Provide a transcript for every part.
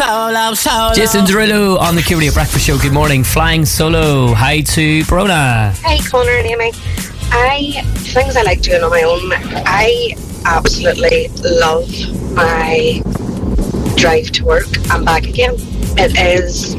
solo. Jason Derulo on the Q Radio Breakfast Show. Good morning. Flying solo. Hi to Brona. Hi, Connor and Amy. Things I like doing on my own. I absolutely love my drive to work and back again. It is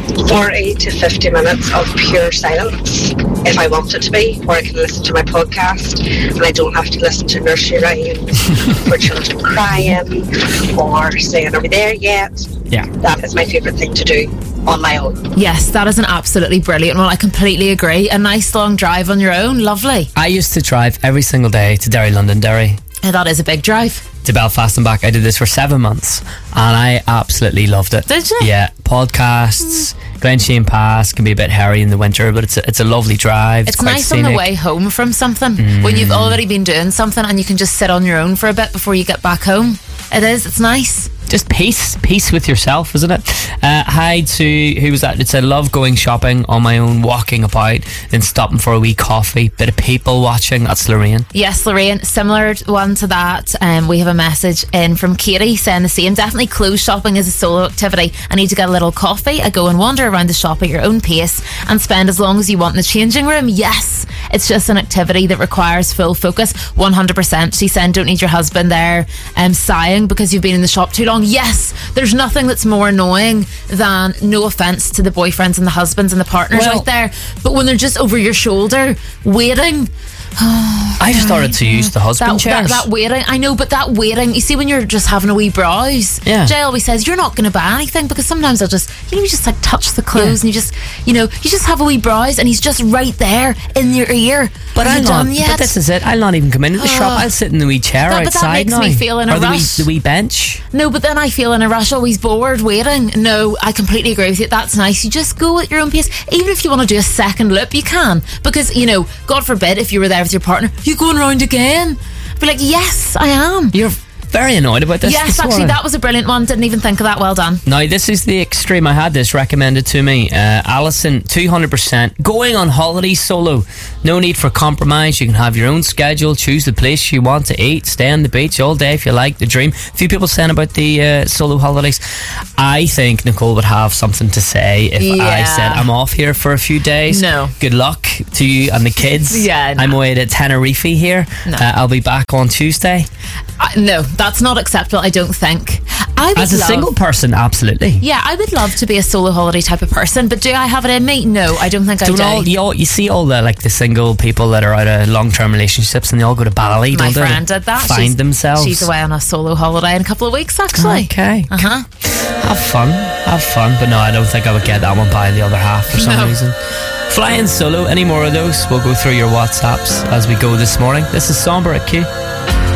40 to 50 minutes of pure silence if I want it to be, or I can listen to my podcast and I don't have to listen to nursery rhymes or children crying or saying, are we there yet? Yeah. That is my favourite thing to do on my own. Yes, that is an absolutely brilliant one. I completely agree. A nice long drive on your own, lovely. I used to drive every single day to Derry, London, Derry. That is a big drive. To Belfast and back. I did this for 7 months and I absolutely loved it. Did you? Yeah. Podcasts, Glenshane Pass can be a bit hairy in the winter, but it's a lovely drive. It's quite nice scenic. on the way home from something when you've already been doing something and you can just sit on your own for a bit before you get back home. It's nice. Just peace with yourself, isn't it? Hi to, who was that? It said, love going shopping on my own, walking about, then stopping for a wee coffee, bit of people watching. That's Lorraine. Yes, Lorraine, similar one to that. We have a message in from Katie saying the same. Definitely clothes shopping is a solo activity. I need to get a little coffee. I go and wander around the shop at your own pace and spend as long as you want in the changing room. Yes, it's just an activity that requires full focus. 100%. She's saying don't need your husband there sighing because you've been in the shop too long. Yes, there's nothing that's more annoying than, no offence to the boyfriends and the husbands and the partners out there, but when they're just over your shoulder waiting. I just started to use the husband chairs. That waiting, I know, but that waiting, you see when you're just having a wee browse, Jay always says you're not going to buy anything because sometimes I'll just, you just like touch the clothes and you just have a wee browse and he's just right there in your ear. But but this is it. I'll not even come into the shop. I'll sit in the wee chair outside. But that makes now. me feel in a rush. The wee bench. No, but then I feel in a rush, always bored, waiting. No, I completely agree with you. That's nice. You just go at your own pace. Even if you want to do a second loop, you can. Because, God forbid, if you were there with your partner, you going round again? Be like, yes, I am. You're very annoyed about this. Yes, actually, that was a brilliant one. Didn't even think of that. Well done. Now, this is the extreme. I had this recommended to me. Alison, 200%. Going on holiday solo. No need for compromise. You can have your own schedule. Choose the place you want to eat. Stay on the beach all day if you like. The dream. A few people saying about the solo holidays. I think Nicole would have something to say if I said I'm off here for a few days. No. Good luck to you and the kids. Yeah, no. I'm away to Tenerife here. No. I'll be back on Tuesday. No, that's not acceptable, I don't think. As a single person, absolutely. Yeah, I would love to be a solo holiday type of person, but do I have it in me? No, I don't think I do. You see all the single people that are out of long-term relationships and they all go to Bali. My friend did that. Find themselves. She's away on a solo holiday in a couple of weeks, actually. Okay. Have fun. But no, I don't think I would get that one by the other half for some reason. Flying solo, any more of those? We'll go through your WhatsApps as we go this morning. This is Somber at Q.